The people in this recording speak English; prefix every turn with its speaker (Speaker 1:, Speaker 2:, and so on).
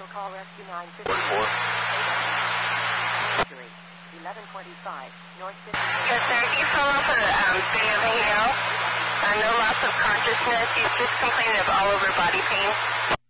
Speaker 1: Medical call rescue 950.
Speaker 2: 1-4.
Speaker 1: 1125 North City.
Speaker 3: Yes, sir. Do you follow for doing anything else? No loss of consciousness. He's just complaining of all over body pain.